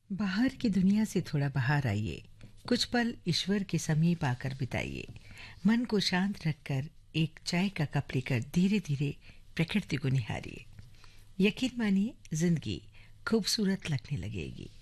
बाहर की दुनिया से थोड़ा बाहर आइए, कुछ पल ईश्वर के समीप आकर बिताइए। मन को शांत रखकर एक चाय का कप लेकर धीरे धीरे प्रकृति को निहारिए। यकीन मानिए, जिंदगी खूबसूरत लगने लगेगी।